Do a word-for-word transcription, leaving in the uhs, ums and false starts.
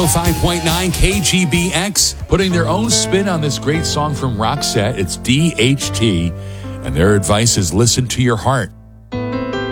oh five point nine K G B X, putting their own spin on this great song from Roxette. It's D H T, and their advice is listen to your heart.